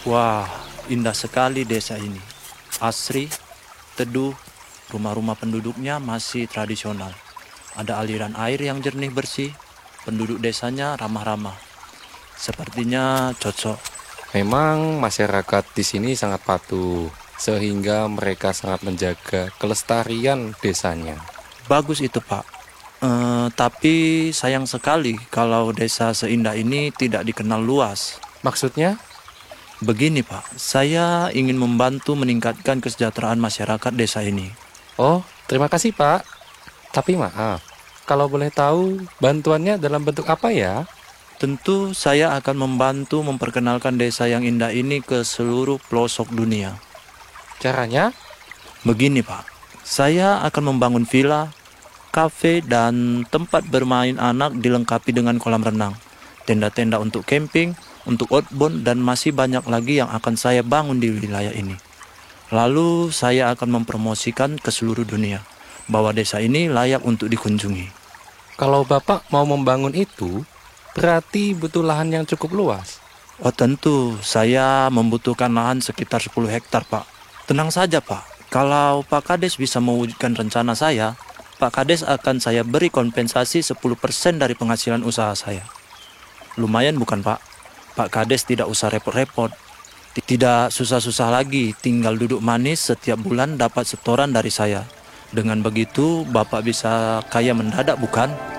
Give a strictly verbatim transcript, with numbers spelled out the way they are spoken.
Wah, indah sekali desa ini. Asri, teduh, rumah-rumah penduduknya masih tradisional. Ada aliran air yang jernih bersih, penduduk desanya ramah-ramah. Sepertinya cocok. Memang masyarakat di sini sangat patuh, sehingga mereka sangat menjaga kelestarian desanya. Bagus itu, Pak. Eh, tapi sayang sekali kalau desa seindah ini tidak dikenal luas. Maksudnya, Begini, Pak, saya ingin membantu meningkatkan kesejahteraan masyarakat desa ini. oh, terima kasih Pak. Tapi maaf, kalau boleh tahu bantuannya dalam bentuk apa ya? Tentu saya akan membantu memperkenalkan desa yang indah ini ke seluruh pelosok dunia. Caranya? Begini, Pak, saya akan membangun villa, kafe, dan tempat bermain anak dilengkapi dengan kolam renang, tenda-tenda untuk camping, untuk outbound, dan masih banyak lagi yang akan saya bangun di wilayah ini. Lalu saya akan mempromosikan ke seluruh dunia bahwa desa ini layak untuk dikunjungi. Kalau Bapak mau membangun itu, berarti butuh lahan yang cukup luas. Oh tentu, saya membutuhkan lahan sekitar sepuluh hektar, Pak. Tenang saja, Pak. Kalau Pak Kades bisa mewujudkan rencana saya, Pak Kades akan saya beri kompensasi sepuluh persen dari penghasilan usaha saya. Lumayan bukan, Pak? Pak Kades tidak usah repot-repot. Tidak susah-susah lagi, tinggal duduk manis setiap bulan dapat setoran dari saya. Dengan begitu, Bapak bisa kaya mendadak, bukan?